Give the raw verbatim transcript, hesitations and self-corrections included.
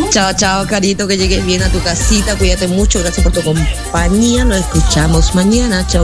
Chao, chao, Carito, que llegues bien a tu casita. Cuídate mucho. Gracias por tu compañía. Nos escuchamos mañana. Chao.